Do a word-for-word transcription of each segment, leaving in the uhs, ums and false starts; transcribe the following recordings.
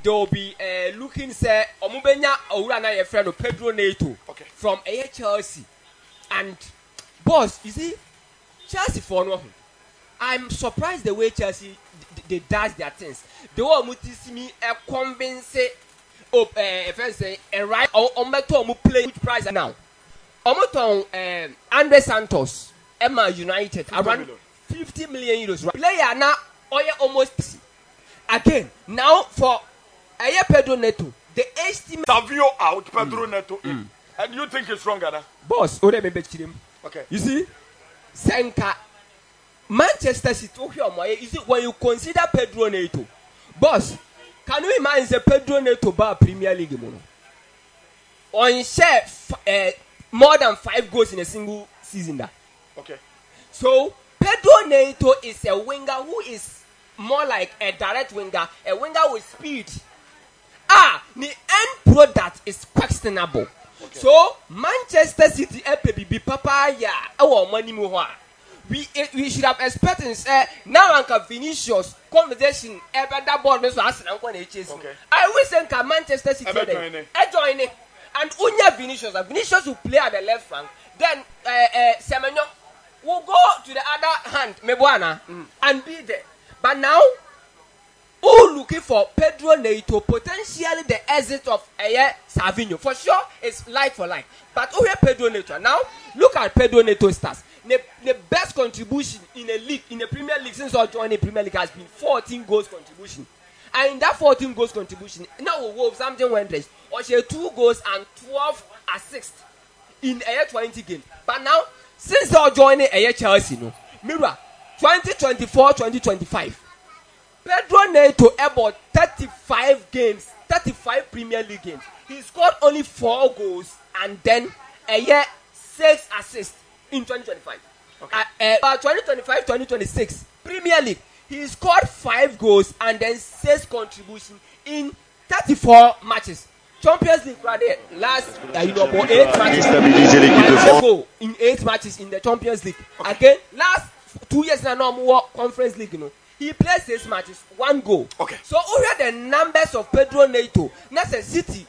they will be uh, looking say Omubenya Owura na your friend Pedro Neto okay. from uh, Chelsea. And boss, you see, Chelsea for no. I'm surprised the way Chelsea they does their things. They want to see me a convince of uh, if I say a right or Ometo play which price now. Omoton um, Andre Santos, Emma United around fifty million euros. Player now oye almost again now for Aye Pedro Neto. The estimate Savio out, Pedro mm. Neto in. Mm. And you think it's wrong, Anna? Boss, ode me bet him. Okay. You see, Senka Manchester City. You see, when you consider Pedro Neto, boss, can you imagine the Pedro Neto bar Premier League mono? On share f- uh, more than five goals in a single season. That. Okay. So Pedro Neto is a winger who is more like a direct winger, a winger with speed. Ah, the end product is questionable. Okay. So Manchester City F P Papa ya our money more. We we should have expected say now Anka Vinicius conversation ever that ball no so Arsenal go na chase. I wish Anka Manchester City there. I join it. And Unya Vinicius, Vinicius will play at the left flank. Then uh, uh, Semenyo will go to the other hand, Mebuana, mm. and be there. But now, all looking for Pedro Neto, potentially the exit of Aye Savinho. For sure, it's like for like. But who is Pedro Neto? Now, look at Pedro Neto's stats. The, the best contribution in a league, in the Premier League, since I joined the Premier League, has been fourteen goals contribution. And in that fourteen goals contribution, now Wolverhampton Wanderers, or she had two goals and twelve assists in a twenty games. But now, since I joined a Chelsea, no, Mira, twenty twenty-four twenty twenty-five, Pedro Neto about thirty-five games, thirty-five Premier League games. He scored only four goals and then a year six assists in twenty twenty-five. Okay. Uh, uh, twenty twenty-five twenty twenty-six Premier League. He scored five goals and then six contributions in thirty-four matches. Champions League right there, last uh, you know about eight matches. Go in eight matches in the Champions League. Okay. Again, last two years now, more Conference League. You know, he played six matches, one goal. Okay. So over the numbers of Pedro Neto, that's a City.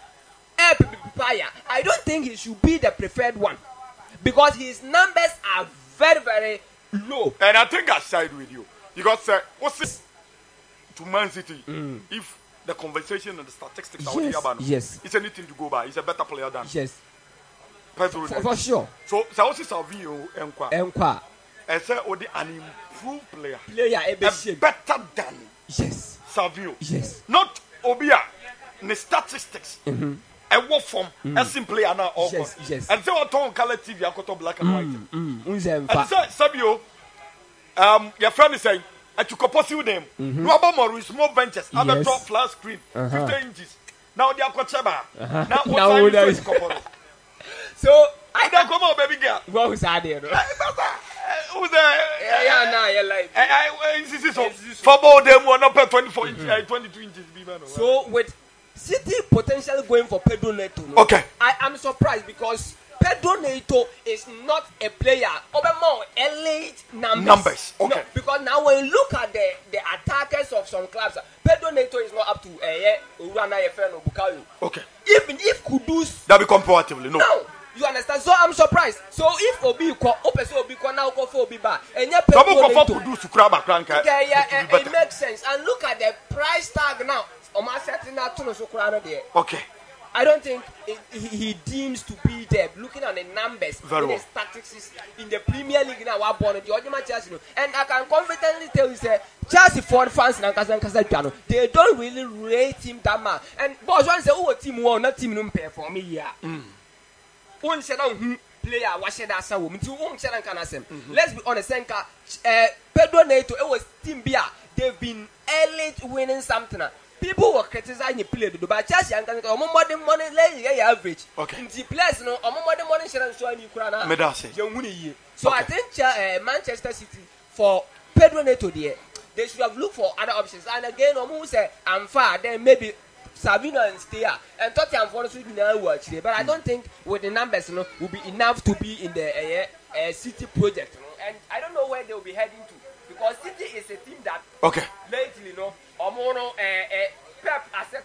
I don't think he should be the preferred one because his numbers are very very low. And I think I side with you. Because uh, what's this to Man City? Mm. If the conversation and the statistics yes, are yes, about, yes, it's anything to go by. He's a better player than yes, Pedro. For, for sure. So, so what's Salvio Enqua? Enqua. I say, oh, the an improved player, player, a better than yes, Salvio. Yes, not Obia. The statistics. Mm-hmm. A work from a simple player now. Yes, yes. And so I told color T V, I got black and white. Mm, mm. And so Sabio. Um, your friend is saying, I took a possible name. Robert Morris, small benches, yes. other top flat screen, uh-huh. fifteen inches. Now they are Kochaba. Uh-huh. Now what now time there is is so I don't come on, baby girl. What was I there? Who's there? Yeah, yeah, nah, yeah, like. I, I, this is so. Football them one up at twenty-four inches, twenty-two inches. So with City potentially going for Pedro Neto, no? Okay. I am surprised because Pedro Neto is not a player. Obama elite numbers. Numbers. Okay. No, because now when you look at the, the attackers of some clubs, Pedro Neto is not up to a Urana Efeno Bukayo. Okay. Even if Kudus. That be comparatively no. No. You understand? So I'm surprised. So if Obi ko, Ope so Obi ko now go for Obi ba, and yeah, Pedro Neto. Kudus Kraba Kranka. Okay, yeah, it, it makes sense. And look at the price tag now. Oma setting that to so there. Okay. I don't think it, he, he deems to be there. Looking at the numbers, very well. The statistics in the Premier League now, what born the Ojima Chelsea, and I can confidently tell you, say Chelsea for fans and Kazan they don't really rate him that much. And boss one say, "Oh, team won, not team no pay for me here." One said, "Oh, player, what should I say? Woman, two women said, "Can I say?" Let's be honest, Senka, uh, Pedro Neto, it was team Bia. They've been elite winning something. People were criticizing the play, but Chelsea and Canada, more than money, lay average. Okay. In the place, no, more than money, share and show you Kurana. Medase. So I think uh, Manchester City for Pedro Neto there, they should have looked for other options. And again, Omu say, I'm far, then maybe Savino and stay and Tottenham for us now watch there. But I don't think with the numbers, you know, will be enough to be in the uh, uh, City project. You know? And I don't know where they will be heading to because City is a team that okay lately, you know. Omono, eh, eh, Pep has set